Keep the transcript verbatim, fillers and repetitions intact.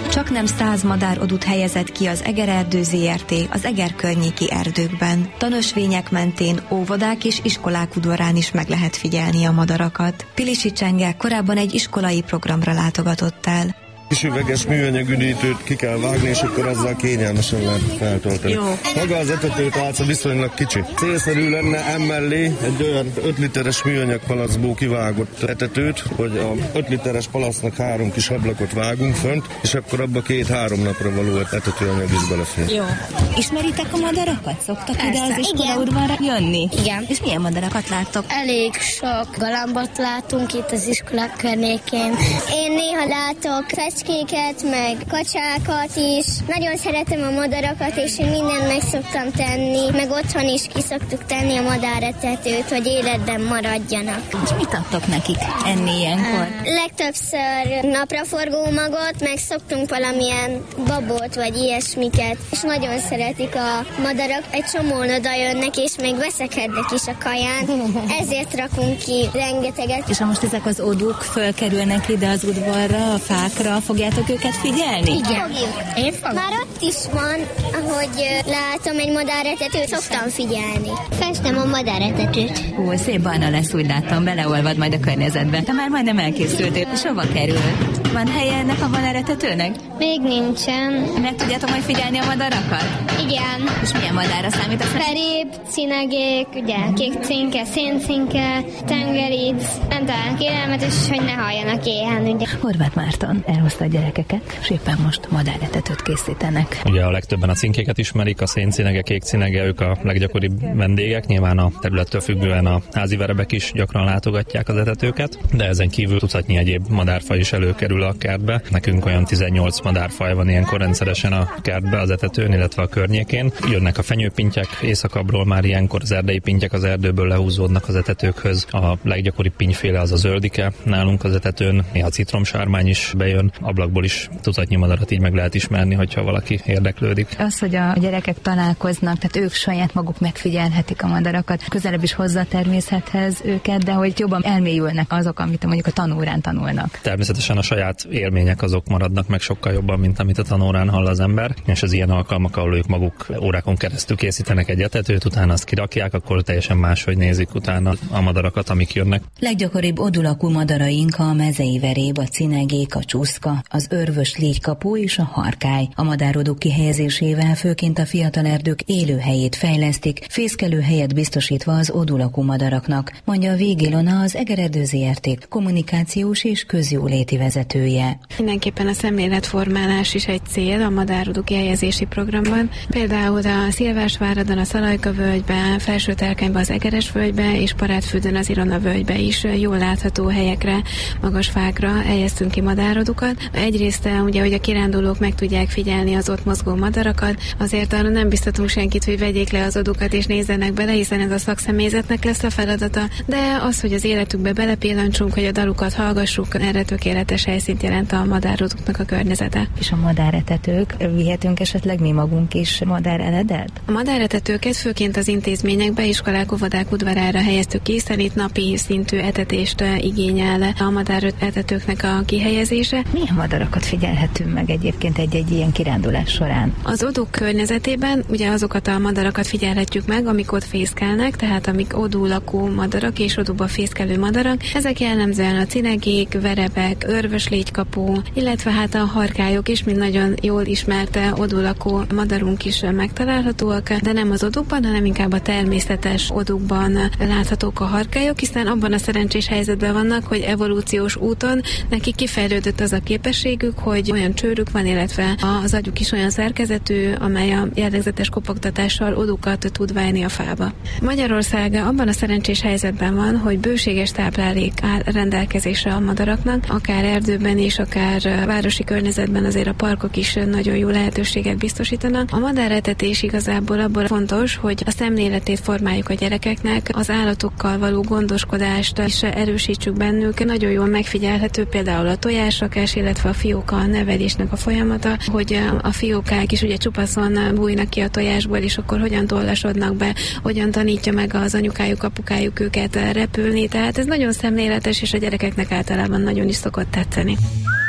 Csaknem száz madárodút helyezett ki az Egererdő zé er té az Eger környéki erdőkben. Tanösvények mentén, óvodák és iskolák udvarán is meg lehet figyelni a madarakat. Pilisi Csenge korábban egy iskolai programra látogatott el. Kis üveges műanyag üdítőt ki kell vágni, és akkor azzal kényelmesen lehet feltölteni. Jó. Maga az etetőtálca viszonylag kicsi. Célszerű lenne emellé egy olyan öt literes műanyag palacból kivágott etetőt, hogy a öt literes palacnak három kis ablakot vágunk fönt, és akkor abba két-három napra való etetőanyag is belefér. Jó. Ismeritek a madarakat? Szoktak Persze. ide az iskola udvarra jönni? Igen. És milyen madarakat láttok? Elég sok galambot látunk itt az iskolák környékén. Én néha látok fecskéket, meg kacsákat is. Nagyon szeretem a madarakat, és én mindent meg szoktam tenni, meg otthon is ki szoktuk tenni a madáretetőt, hogy életben maradjanak. És mit adtok nekik enni ilyenkor? Uh, legtöbbször napraforgó magot, meg szoktunk valamilyen babot, vagy ilyesmiket, és nagyon szeretik a madarak. Egy csomón oda jönnek, és még veszekednek is a kaján, ezért rakunk ki rengeteget. És ha most ezek az odúk fölkerülnek ide az udvarra, a fákra, fogjátok őket figyelni? Igen. Fogjuk. Én fogom. Már ott is van, ahogy látom egy madáretetőt, szoktam figyelni. Festem a madáretetőt. Ó, szép barna lesz, úgy láttam, beleolvad majd a környezetbe. Te már majdnem elkészültél. És hova kerül? Van helye ennek a madáretetőnek? Még nincsen. Meg tudjátok majd figyelni a madarakat? Igen. És milyen madárra számít a Feréb, cinegék, ugye, kék cinke, széncinke, tengeric, nem talán kérelmetes, hogy ne halljanak éhen, ugye. Horváth Márton elhozta a gyerekeket, és éppen most madáretetőt készítenek. Ugye a legtöbben a cinkéket ismerik, a széncinege, kék cinege, ők a leggyakoribb vendégek. Nyilván a területtől függően a házi verebek is gyakran látogatják az etetőket, de ezen kívül tucatnyi egyéb madárfaj is előkerül a kertbe. Nekünk olyan tizennyolc madárfaj van ilyenkor rendszeresen a kertbe, az etetőn, illetve a környékén. Jönnek a fenyőpintyek északabbról, már ilyenkor az erdei pintyek az erdőből lehúzódnak az etetőkhöz. A leggyakoribb pintyféle az a zöldike nálunk az etetőn, néha citromsármány is bejön, ablakból is tucatnyi madarat így meg lehet ismerni, hogyha valaki érdeklődik. Az, hogy a gyerekek találkoznak, tehát ők saját maguk megfigyelhetik a madarakat, közelebb is hozza a természethez őket, de hogy jobban elmélyülnek azok, amit mondjuk a tanórán tanulnak. Természetesen a saját élmények azok maradnak meg sokkal jobban, mint amit a tanórán hall az ember, és az ilyen alkalmak, ahol ők maguk órákon keresztül készítenek egy etetőt, utána azt kirakják, akkor teljesen máshogy nézik utána a madarakat, amik jönnek. Leggyakoribb odulakú madaraink a mezei veréb, a cinegék, a csúszka, az örvös légykapó és a harkály. A madárodók kihelyezésével főként a fiatal erdők élőhelyét fejlesztik, fészkelőhelyet biztosítva az odulakú madaraknak, mondja Vég Ilona, az Egererdő zé er té kommunikációs és közjóléti vezetője. Mindenképpen a szemléletformálás is egy cél a madárodók kihelyezési programban. Például a Szilvásváradon, a Szalajka-völgyben, Felső-Terkányban, az Egeresvölgyben és Parádfürdőn az Ilona-völgyben is jól látható helyekre, magas fákra helyeztünk ki madárodokat. Egyrészt ugye, hogy a kirándulók meg tudják figyelni az ott mozgó madarakat, azért arra nem biztatunk senkit, hogy vegyék le az odukat és nézzenek bele, hiszen ez a szakszemélyzetnek lesz a feladata, de az, hogy az életükbe belepillantsunk, hogy a dalukat hallgassuk, erre tökéletes helyszínt jelent a madárodóknak a környezete. És a madáretetők, vihetünk esetleg mi magunk is madáreledelt? A madáretetőket főként az intézményekbe, iskolák, óvodák udvarára helyeztük ki, hiszen itt napi szintű etetést igényel a madáretetőknek a kihelyezése. Milyen madarakat figyelhetünk meg egyébként egy-egy ilyen kirándulás során? Az odúk környezetében ugye azokat a madarakat figyelhetjük meg, amik ott fészkelnek, tehát amik odú lakó madarak és odúba fészkelő madarak. Ezek jellemzően a cinegék, verebek, örvös légykapó, illetve hát a harkályok is, mint nagyon jól ismerte odú lakó madarunk is megtalálhatóak, de nem az odúkban, hanem inkább a természetes odúkban láthatók a harkályok, hiszen abban a szerencsés helyzetben vannak, hogy evolúciós úton neki kifejlődött az a képességük, hogy olyan csőrük van, illetve az agyuk is olyan szerkezetű, amely a jellegzetes kopogtatással odúkat tud válni a fába. Magyarország abban a szerencsés helyzetben van, hogy bőséges táplálék áll rendelkezésre a madaraknak, akár erdőben és akár városi környezetben azért a parkok is nagyon jó lehetőséget biztosítanak. A madáretetés igazából abból fontos, hogy a szemléletét formáljuk a gyerekeknek, az állatokkal való gondoskodást is erősítsük bennük. Nagyon jól megfigyelhető például a tojásrakás, illetve a fióka nevelésnek a folyamata, hogy a fiókák is ugye csupaszon bújnak ki a tojásból, és akkor hogyan tollasodnak be, hogyan tanítja meg az anyukájuk, apukájuk őket repülni. Tehát ez nagyon szemléletes, és a gyerekeknek általában nagyon is szokott tetszeni.